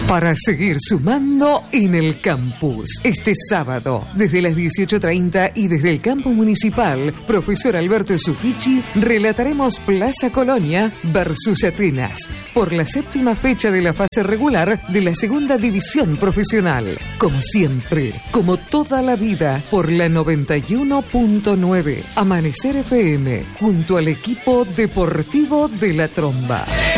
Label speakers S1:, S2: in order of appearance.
S1: Para seguir sumando en el campus. Este sábado, desde las 18:30 y desde el campo municipal, profesor Alberto Zucchichi, relataremos Plaza Colonia versus Atenas por la 7ª fecha de la fase regular de la segunda división profesional. Como siempre, como toda la vida, por la 91.9 Amanecer FM, junto al equipo deportivo de La Tromba.